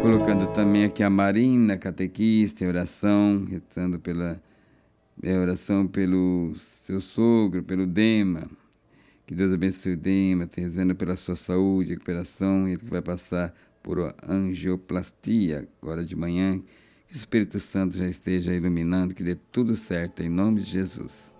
Colocando também aqui a Marina, catequista, em oração, rezando oração pelo seu sogro, pelo Dema. Que Deus abençoe o Dema, rezando pela sua saúde, recuperação, ele que vai passar por angioplastia agora de manhã. Que o Espírito Santo já esteja iluminando, que dê tudo certo, em nome de Jesus.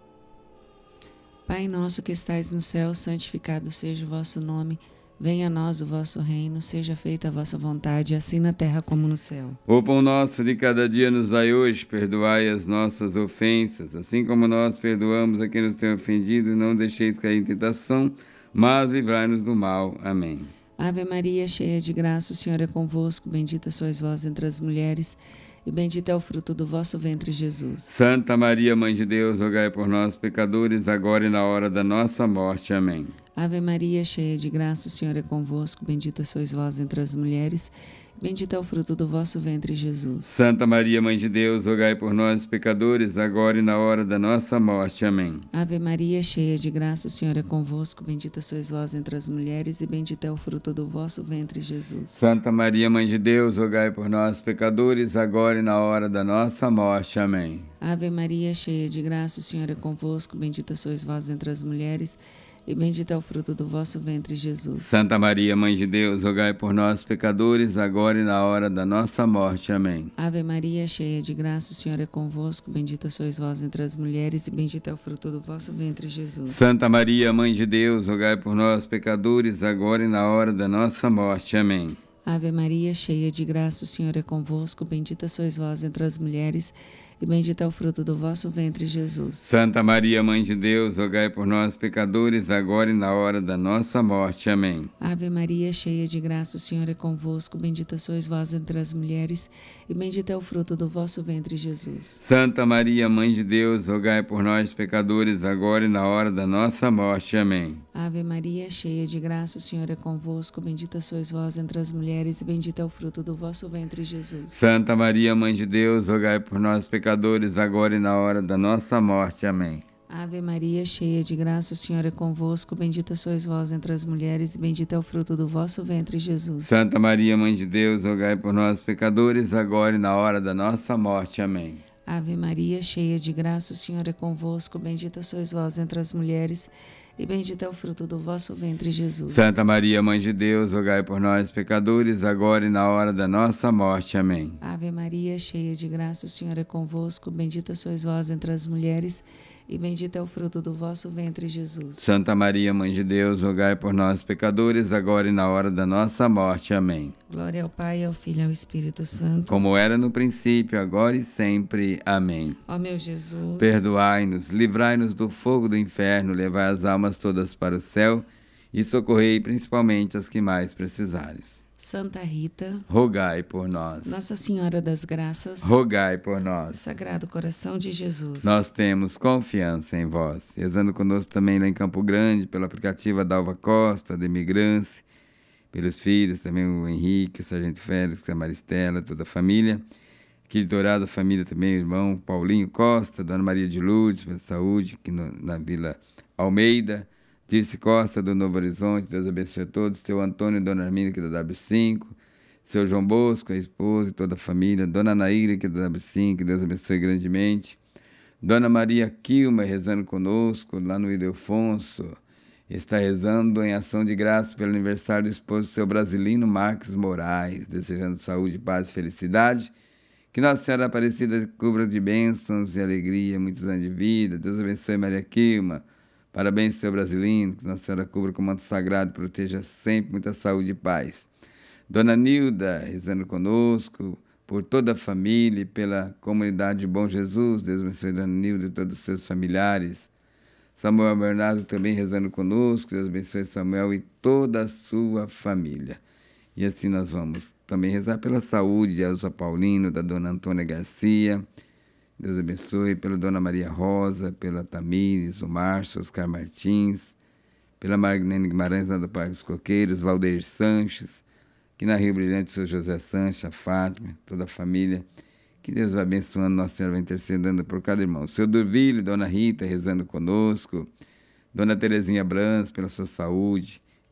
Pai nosso que estais no céu, santificado seja o vosso nome. Venha a nós o vosso reino, seja feita a vossa vontade, assim na terra como no céu. O pão nosso de cada dia nos dai hoje, perdoai as nossas ofensas, assim como nós perdoamos a quem nos tem ofendido, não deixeis cair em tentação, mas livrai-nos do mal. Amém. Ave Maria, cheia de graça, o Senhor é convosco, bendita sois vós entre as mulheres, e bendito é o fruto do vosso ventre, Jesus. Santa Maria, Mãe de Deus, rogai por nós, pecadores, agora e na hora da nossa morte. Amém. Ave Maria, cheia de graça, o Senhor é convosco, bendita sois vós entre as mulheres, bendito é o fruto do vosso ventre, Jesus. Santa Maria, Mãe de Deus, rogai por nós, pecadores, agora e na hora da nossa morte. Amém. Ave Maria, cheia de graça, o Senhor é convosco, bendita sois vós entre as mulheres, e bendito é o fruto do vosso ventre, Jesus. Santa Maria, Mãe de Deus, rogai por nós, pecadores, agora e na hora da nossa morte. Amém. Ave Maria, cheia de graça, o Senhor é convosco, bendita sois vós entre as mulheres, e bendito é o fruto do vosso ventre, Jesus. Santa Maria, Mãe de Deus, rogai por nós, pecadores, agora e na hora da nossa morte. Amém. Ave Maria, cheia de graça, o Senhor é convosco, bendita sois vós entre as mulheres, e bendito é o fruto do vosso ventre, Jesus. Santa Maria, Mãe de Deus, rogai por nós, pecadores, agora e na hora da nossa morte. Amém. Ave Maria, cheia de graça, o Senhor é convosco, bendita sois vós entre as mulheres, e bendito é o fruto do vosso ventre, Jesus. Santa Maria, Mãe de Deus, rogai por nós, pecadores, agora e na hora da nossa morte. Amém. Ave Maria, cheia de graça, o Senhor é convosco, bendita sois vós entre as mulheres, e bendito é o fruto do vosso ventre, Jesus. Santa Maria, Mãe de Deus, rogai por nós, pecadores, agora e na hora da nossa morte. Amém. Ave Maria, cheia de graça, o Senhor é convosco, bendita sois vós entre as mulheres, e bendito é o fruto do vosso ventre, Jesus. Santa Maria, Mãe de Deus, rogai por nós, pecadores, agora e na hora da nossa morte. Amém. Ave Maria, cheia de graça, o Senhor é convosco, bendita sois vós entre as mulheres, e bendito é o fruto do vosso ventre, Jesus. Santa Maria, Mãe de Deus, rogai por nós, pecadores, agora e na hora da nossa morte. Amém. Ave Maria, cheia de graça, o Senhor é convosco, bendita sois vós entre as mulheres, e bendito é o fruto do vosso ventre, Jesus. Santa Maria, Mãe de Deus, rogai por nós, pecadores, agora e na hora da nossa morte. Amém. Ave Maria, cheia de graça, o Senhor é convosco, bendita sois vós entre as mulheres, e bendito é o fruto do vosso ventre, Jesus. Santa Maria, Mãe de Deus, rogai por nós, pecadores, agora e na hora da nossa morte. Amém. Glória ao Pai, ao Filho e ao Espírito Santo. Como era no princípio, agora e sempre. Amém. Ó meu Jesus, perdoai-nos, livrai-nos do fogo do inferno, levai as almas todas para o céu e socorrei principalmente as que mais precisarem. Santa Rita, rogai por nós. Nossa Senhora das Graças, rogai por nós. Sagrado Coração de Jesus, nós temos confiança em vós. Rezando conosco também lá em Campo Grande, pelo aplicativo Dalva Costa, da Imigrância, pelos filhos, também o Henrique, o Sargento Félix, a Maristela, toda a família. Aqui de Dourado, a família também, o irmão Paulinho Costa, Dona Maria de Lourdes, pela saúde, aqui na Vila Almeida. Dirce Costa, do Novo Horizonte, Deus abençoe a todos. Seu Antônio e Dona Arminda, aqui da W5. Seu João Bosco, a esposa e toda a família. Dona Naíra, aqui da W5, Deus abençoe grandemente. Dona Maria Quilma, rezando conosco, lá no Ildefonso. Está rezando em ação de graça pelo aniversário do esposo do seu Brasilino Marcos Moraes, desejando saúde, paz e felicidade. Que Nossa Senhora Aparecida cubra de bênçãos e alegria, muitos anos de vida. Deus abençoe Maria Quilma. Parabéns, seu Brasilino, que Nossa Senhora cubra com o manto sagrado, proteja sempre, muita saúde e paz. Dona Nilda, rezando conosco, por toda a família e pela comunidade de Bom Jesus. Deus abençoe Dona Nilda e todos os seus familiares. Samuel Bernardo também rezando conosco. Deus abençoe Samuel e toda a sua família. E assim nós vamos também rezar pela saúde de Elza Paulino, da Dona Antônia Garcia. Deus abençoe pela Dona Maria Rosa, pela Tamires, o Márcio, Oscar Martins, pela Marlene Guimarães, lá do Parque dos Coqueiros, Valdeir Sanches, aqui na Rio Brilhante, o seu José Sanches, a Fátima, toda a família. Que Deus vai abençoando, Nossa Senhora vai intercedendo por cada irmão. O seu Durvilho, Dona Rita, rezando conosco. Dona Terezinha Brans, pela sua saúde.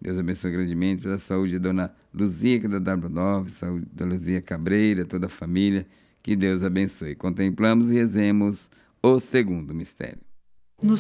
Deus abençoe grandemente pela saúde da dona Luzia, que é da W9, saúde da Luzia Cabreira, toda a família. Que Deus abençoe. Contemplamos e rezemos o segundo mistério.